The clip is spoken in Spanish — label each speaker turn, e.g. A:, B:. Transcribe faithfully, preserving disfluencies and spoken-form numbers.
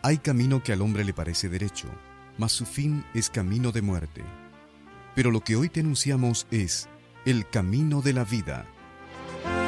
A: Hay camino que al hombre le parece derecho, mas su fin es camino de muerte. Pero lo que hoy te anunciamos es el camino de la vida,